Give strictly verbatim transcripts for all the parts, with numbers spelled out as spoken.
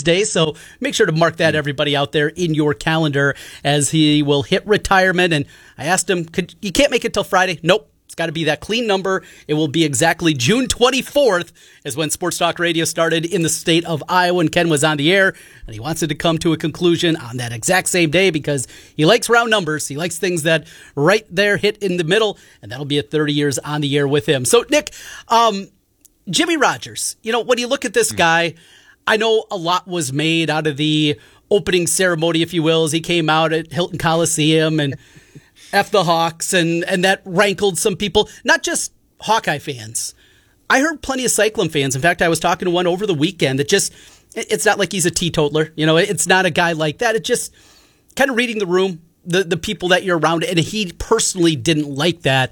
Wednesday, so make sure to mark that, everybody out there, in your calendar, as he will hit retirement. And I asked him, could you can't make it till Friday? Nope. It's got to be that clean number. It will be exactly June twenty-fourth is when Sports Talk Radio started in the state of Iowa, and Ken was on the air, and he wants it to come to a conclusion on that exact same day because he likes round numbers. He likes things that right there hit in the middle, and that'll be at thirty years on the air with him. So, Nick, um, Jimmy Rogers, you know, when you look at this guy, I know a lot was made out of the opening ceremony, if you will, as he came out at Hilton Coliseum and F the Hawks, and, and that rankled some people, not just Hawkeye fans. I heard plenty of Cyclone fans. In fact, I was talking to one over the weekend that just, it's not like he's a teetotaler. You know, it's not a guy like that. It just kind of reading the room, the, the people that you're around, and he personally didn't like that.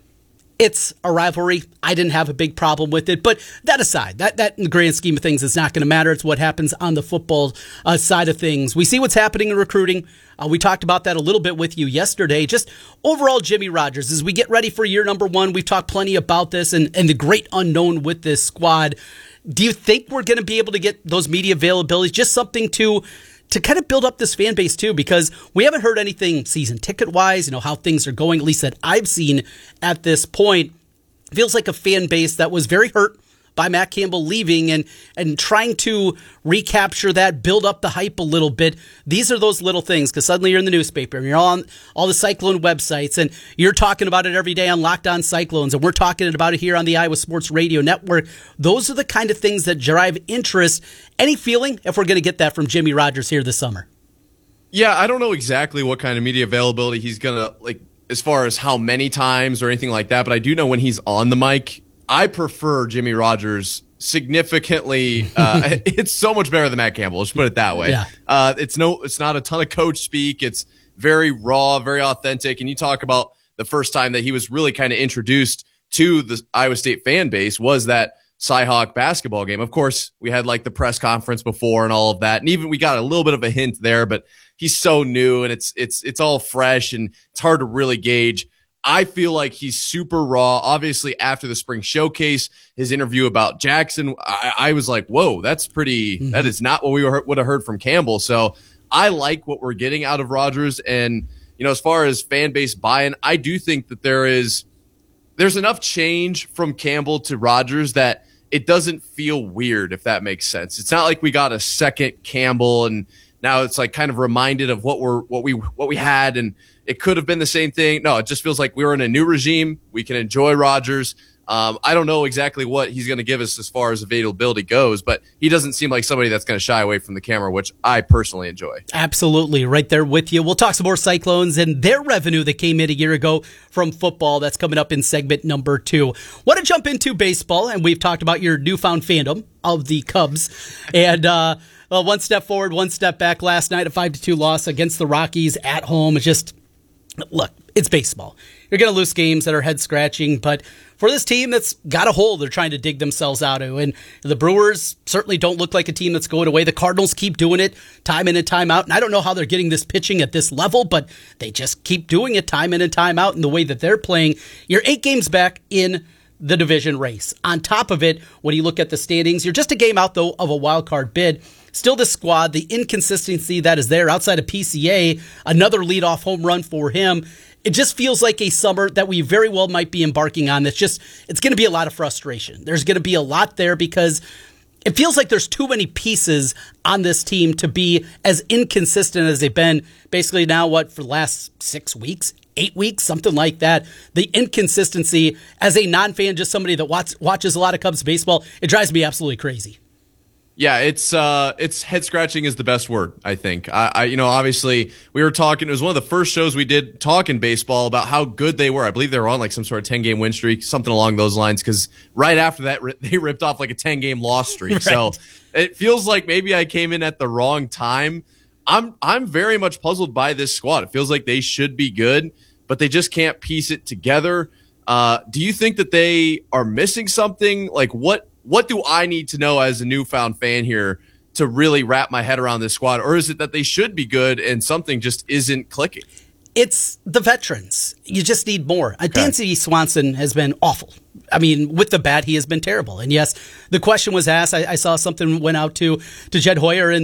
It's a rivalry. I didn't have a big problem with it. But that aside, that, that in the grand scheme of things is not going to matter. It's what happens on the football uh, side of things. We see what's happening in recruiting. Uh, we talked about that a little bit with you yesterday. Just overall, Jimmy Rogers, as we get ready for year number one, we've talked plenty about this and, and the great unknown with this squad. Do you think we're going to be able to get those media availabilities? Just something to to kind of build up this fan base too, because we haven't heard anything season ticket wise, you know, how things are going, at least that I've seen at this point. Feels like a fan base that was very hurt by Matt Campbell leaving and, and trying to recapture that, build up the hype a little bit. These are those little things, because suddenly you're in the newspaper and you're on all the Cyclone websites and you're talking about it every day on Locked On Cyclones, and we're talking about it here on the Iowa Sports Radio Network. Those are the kind of things that drive interest. Any feeling if we're going to get that from Jimmy Rogers here this summer? Yeah, I don't know exactly what kind of media availability he's going to, like, as far as how many times or anything like that, but I do know when he's on the mic, I prefer Jimmy Rogers significantly. Uh, it's so much better than Matt Campbell. Let's put it that way. Yeah. Uh, it's no, it's not a ton of coach speak. It's very raw, very authentic. And you talk about the first time that he was really kind of introduced to the Iowa State fan base was that Cy-Hawk basketball game. Of course, we had like the press conference before and all of that, and even we got a little bit of a hint there. But he's so new, and it's it's it's all fresh, and it's hard to really gauge. I feel like he's super raw. Obviously, after the spring showcase, his interview about Jackson, I, I was like, whoa, that's pretty, mm-hmm. that is not what we were, would have heard from Campbell. So I like what we're getting out of Rogers. And, you know, as far as fan base buy-in, I do think that there is, there's enough change from Campbell to Rogers that it doesn't feel weird, if that makes sense. It's not like we got a second Campbell and now it's like kind of reminded of what we're, what we, what we had, and it could have been the same thing. No, it just feels like we were in a new regime. We can enjoy Rogers. Um, I don't know exactly what he's going to give us as far as availability goes, but he doesn't seem like somebody that's going to shy away from the camera, which I personally enjoy. Absolutely. Right there with you. We'll talk some more Cyclones and their revenue that came in a year ago from football. That's coming up in segment number two. Want to jump into baseball, and we've talked about your newfound fandom of the Cubs. And, uh, well, one step forward, one step back last night, a five to two loss against the Rockies at home. It's just, look, it's baseball. You're going to lose games that are head-scratching, but for this team that's got a hole they're trying to dig themselves out of, and the Brewers certainly don't look like a team that's going away. The Cardinals keep doing it time in and time out, and I don't know how they're getting this pitching at this level, but they just keep doing it time in and time out in the way that they're playing. You're eight games back in the division race. On top of it, when you look at the standings, you're just a game out, though, of a wild card bid. Still, the squad, the inconsistency that is there outside of P C A, another leadoff home run for him. It just feels like a summer that we very well might be embarking on. That's just, it's going to be a lot of frustration. There's going to be a lot there because it feels like there's too many pieces on this team to be as inconsistent as they've been basically now, what, for the last six weeks, eight weeks, something like that. The inconsistency as a non-fan, just somebody that watch, watches a lot of Cubs baseball, it drives me absolutely crazy. Yeah, it's uh, it's head scratching is the best word, I think. I, I, you know, obviously we were talking. It was one of the first shows we did talking baseball about how good they were. I believe they were on like some sort of ten game win streak, something along those lines. Because right after that, they ripped off like a ten game loss streak. Right. So it feels like maybe I came in at the wrong time. I'm I'm very much puzzled by this squad. It feels like they should be good, but they just can't piece it together. Uh, do you think that they are missing something? Like what? What do I need to know as a newfound fan here to really wrap my head around this squad? Or is it that they should be good and something just isn't clicking? It's the veterans. You just need more. Okay. Dansby Swanson has been awful. I mean, with the bat, he has been terrible. And yes, the question was asked. I, I saw something went out to, to Jed Hoyer in